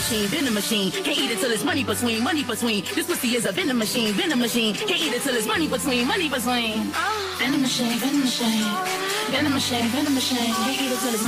machine, venom machine. Can't eat it till it's money between, money between. This pussy is a venom machine, venom machine. Can't eat it till it's money between, money between. Venom machine, venom machine. Venom machine, venom machine. Can't eat it till it's